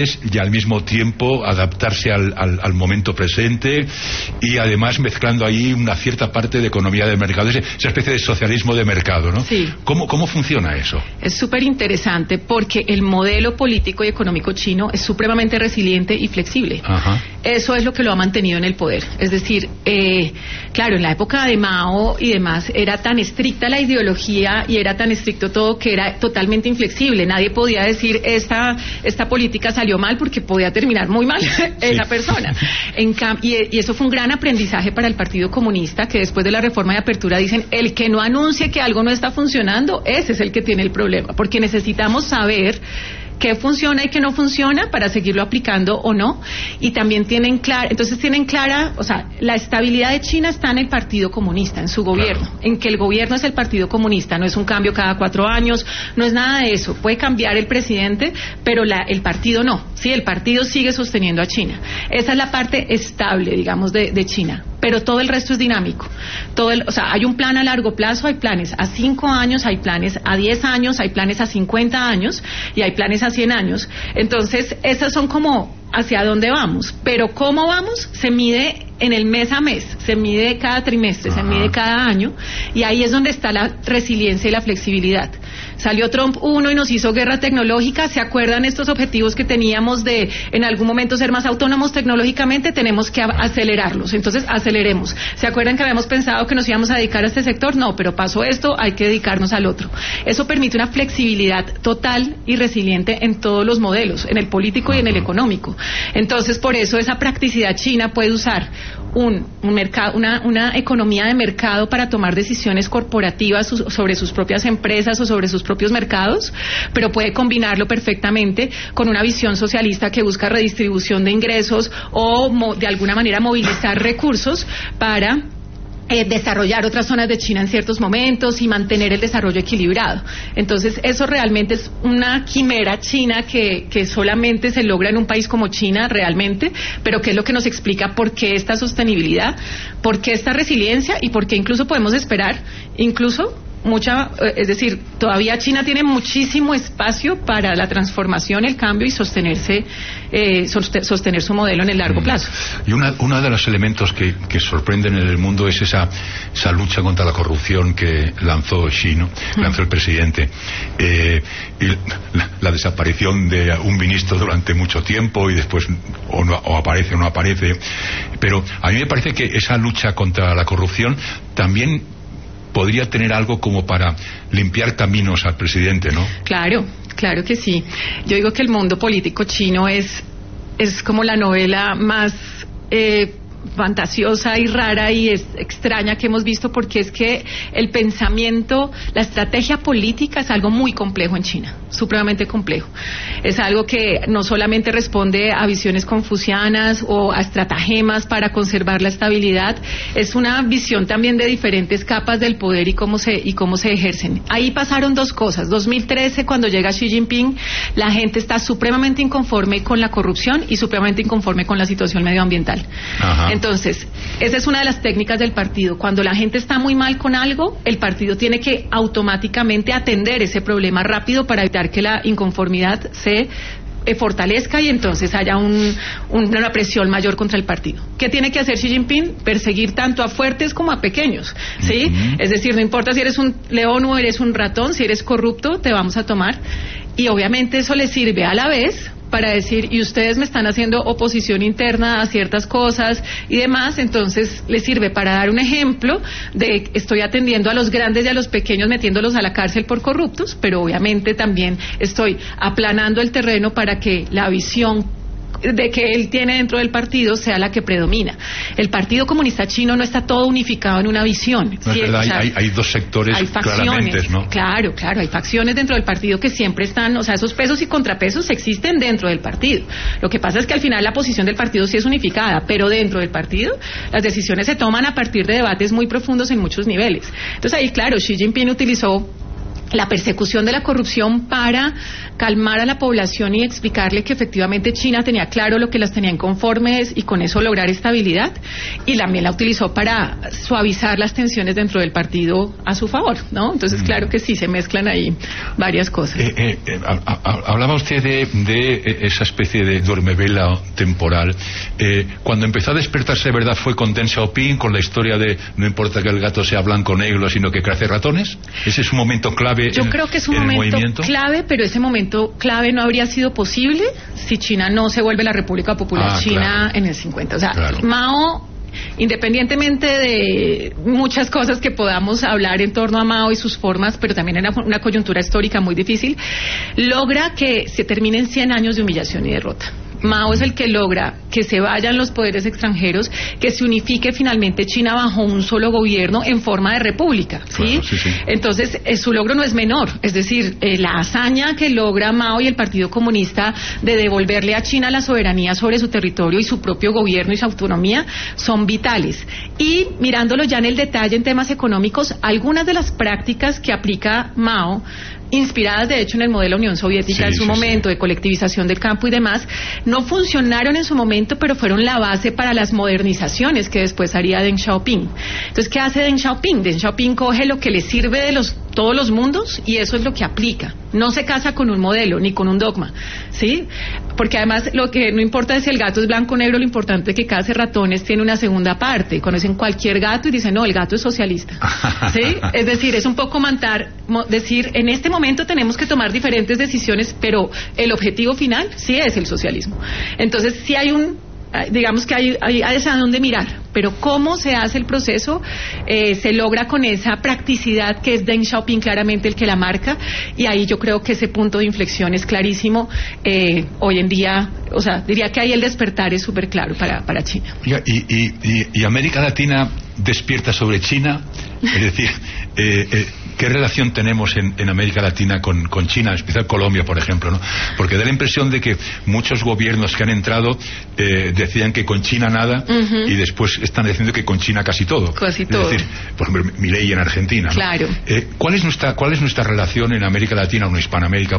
y al mismo tiempo adaptarse al momento presente, y además mezclando ahí una cierta parte de economía de mercado, esa especie de socialismo de mercado, ¿no? Sí. ¿Cómo funciona eso? Es súper interesante porque el modelo político y económico chino es supremamente resiliente y flexible. Ajá. Eso es lo que lo ha mantenido en el poder. Es decir, claro, en la época de Mao y demás era tan estricta la ideología y era tan estricto todo que era totalmente inflexible. Nadie podía decir esta política salió mal porque podía terminar muy mal esa persona. Y eso fue un gran aprendizaje para el Partido Comunista, que después de la reforma de apertura dicen, el que no anuncie que algo no está funcionando, ese es el que tiene el problema, porque necesitamos saber qué funciona y qué no funciona para seguirlo aplicando o no. Y también tienen clara, o sea, la estabilidad de China está en el Partido Comunista, en su gobierno, claro, en que el gobierno es el Partido Comunista, no es un cambio cada 4 años, no es nada de eso. Puede cambiar el presidente, pero el partido no. Sí, el partido sigue sosteniendo a China. Esa es la parte estable, digamos, de China. Pero todo el resto es dinámico. O sea, hay un plan a largo plazo, hay planes a 5 años, hay planes a 10 años, hay planes a 50 años y hay planes a 100 años. Entonces, esas son como hacia dónde vamos. Pero cómo vamos se mide en el mes a mes, se mide cada trimestre, se mide cada año, y ahí es donde está la resiliencia y la flexibilidad. Salió Trump 1 y nos hizo guerra tecnológica. ¿Se acuerdan estos objetivos que teníamos de en algún momento ser más autónomos tecnológicamente? Tenemos que acelerarlos, entonces aceleremos. ¿Se acuerdan que habíamos pensado que nos íbamos a dedicar a este sector? No, pero pasó esto, hay que dedicarnos al otro. Eso permite una flexibilidad total y resiliente en todos los modelos, en el político y en el económico. Entonces, por eso esa practicidad china puede usar un mercado, una economía de mercado para tomar decisiones corporativas sobre sus propias empresas o sobre sus propios mercados, pero puede combinarlo perfectamente con una visión socialista que busca redistribución de ingresos o de alguna manera movilizar recursos para desarrollar otras zonas de China en ciertos momentos y mantener el desarrollo equilibrado. Entonces, eso realmente es una quimera china que solamente se logra en un país como China realmente, pero que es lo que nos explica por qué esta sostenibilidad, por qué esta resiliencia y por qué incluso podemos esperar es decir, todavía China tiene muchísimo espacio para la transformación, el cambio y sostener su modelo en el largo plazo. Y uno de los elementos que sorprenden en el mundo es esa lucha contra la corrupción que lanzó Xi, ¿no? Lanzó el presidente, y la desaparición de un ministro durante mucho tiempo y después o aparece o no aparece, pero a mí me parece que esa lucha contra la corrupción también podría tener algo como para limpiar caminos al presidente, ¿no? Claro que sí. Yo digo que el mundo político chino es como la novela más fantasiosa y rara y extraña que hemos visto, porque es que el pensamiento, la estrategia política es algo muy complejo en China, supremamente complejo. Es algo que no solamente responde a visiones confucianas o a estratagemas para conservar la estabilidad, es una visión también de diferentes capas del poder y cómo se ejercen. Ahí pasaron 2 cosas. 2013, cuando llega Xi Jinping, la gente está supremamente inconforme con la corrupción y supremamente inconforme con la situación medioambiental. Ajá. Entonces, esa es una de las técnicas del partido. Cuando la gente está muy mal con algo, el partido tiene que automáticamente atender ese problema rápido para evitar que la inconformidad se fortalezca y entonces haya una presión mayor contra el partido. ¿Qué tiene que hacer Xi Jinping? Perseguir tanto a fuertes como a pequeños, ¿sí? Es decir, no importa si eres un león o eres un ratón, si eres corrupto, te vamos a tomar. Y obviamente eso le sirve a la vez para decir, y ustedes me están haciendo oposición interna a ciertas cosas y demás, entonces les sirve para dar un ejemplo de estoy atendiendo a los grandes y a los pequeños metiéndolos a la cárcel por corruptos, pero obviamente también estoy aplanando el terreno para que la visión de que él tiene dentro del partido sea la que predomina. El Partido Comunista Chino no está todo unificado en una visión. No, ¿sí? O sea, hay 2 sectores hay facciones, claramente, ¿no? Claro, hay facciones dentro del partido que siempre están, o sea, esos pesos y contrapesos existen dentro del partido. Lo que pasa es que al final la posición del partido sí es unificada, pero dentro del partido las decisiones se toman a partir de debates muy profundos en muchos niveles. Entonces ahí, claro, Xi Jinping utilizó la persecución de la corrupción para calmar a la población y explicarle que efectivamente China tenía claro lo que las tenía inconformes y con eso lograr estabilidad, y también la utilizó para suavizar las tensiones dentro del partido a su favor, ¿no? Entonces, claro que sí, se mezclan ahí varias cosas. Hablaba usted de esa especie de duermevela temporal. Cuando empezó a despertarse de verdad fue con Deng Xiaoping, con la historia de no importa que el gato sea blanco o negro, sino que crece ratones. Ese es un momento clave. Yo creo que es un momento clave, pero ese momento clave no habría sido posible si China no se vuelve la República Popular China en el 50. O sea, Mao, independientemente de muchas cosas que podamos hablar en torno a Mao y sus formas, pero también en una coyuntura histórica muy difícil, logra que se terminen 100 años de humillación y derrota. Mao es el que logra que se vayan los poderes extranjeros, que se unifique finalmente China bajo un solo gobierno en forma de república, ¿sí? Claro, sí. Entonces, su logro no es menor, es decir, la hazaña que logra Mao y el Partido Comunista de devolverle a China la soberanía sobre su territorio y su propio gobierno y su autonomía son vitales. Y mirándolo ya en el detalle en temas económicos, algunas de las prácticas que aplica Mao, inspiradas de hecho en el modelo Unión Soviética en su momento, de colectivización del campo y demás, no funcionaron en su momento, pero fueron la base para las modernizaciones que después haría Deng Xiaoping. Entonces, ¿qué hace Deng Xiaoping? Deng Xiaoping coge lo que le sirve de todos los mundos y eso es lo que aplica. No se casa con un modelo ni con un dogma, ¿sí? Porque además lo que no importa es si el gato es blanco o negro, lo importante es que Case Ratones tiene una segunda parte. Conocen cualquier gato y dicen, no, el gato es socialista, ¿sí? Es decir, es un poco decir, en este momento tenemos que tomar diferentes decisiones, pero el objetivo final sí es el socialismo. Entonces, sí hay digamos que hay hacia dónde mirar, pero cómo se hace el proceso se logra con esa practicidad que es Deng Xiaoping claramente el que la marca, y ahí yo creo que ese punto de inflexión es clarísimo. Hoy en día, o sea, diría que ahí el despertar es súper claro para China. ¿Y América Latina despierta sobre China? Es decir, ¿qué relación tenemos en América Latina con China, en especial Colombia, por ejemplo, ¿no? Porque da la impresión de que muchos gobiernos que han entrado decían que con China nada, y después están diciendo que con China casi todo. Casi todo. Es decir, por ejemplo, Milei en Argentina, ¿no? Claro. ¿Cuál es nuestra relación en América Latina o en Hispanoamérica